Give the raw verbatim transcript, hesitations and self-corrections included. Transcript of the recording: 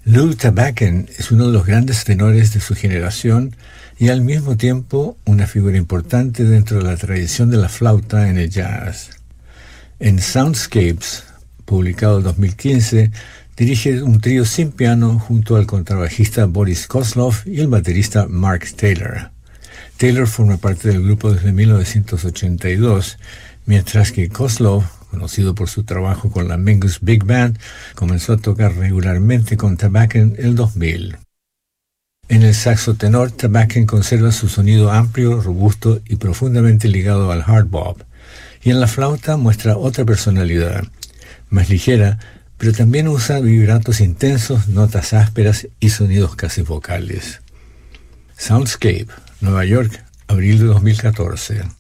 Lou Tabacken es uno de los grandes tenores de su generación y al mismo tiempo una figura importante dentro de la tradición de la flauta en el jazz. En Soundscapes, publicado en dos mil quince, dirige un trío sin piano junto al contrabajista Boris Kozlov y el baterista Mark Taylor. Taylor forma parte del grupo desde mil novecientos ochenta y dos, mientras que Kozlov, conocido por su trabajo con la Mingus Big Band, comenzó a tocar regularmente con Tabacken en el dos mil. En el saxo tenor, Tabacken conserva su sonido amplio, robusto y profundamente ligado al hard bop, y en la flauta muestra otra personalidad, más ligera, pero también usa vibratos intensos, notas ásperas y sonidos casi vocales. Soundscape, Nueva York, abril de dos mil catorce.